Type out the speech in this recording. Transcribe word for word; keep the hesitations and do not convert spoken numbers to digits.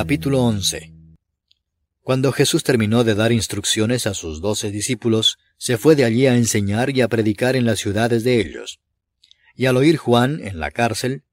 Capítulo once. Cuando Jesús terminó de dar instrucciones a sus doce discípulos, se fue de allí a enseñar y a predicar en las ciudades de ellos. Y al oír Juan, en la cárcel,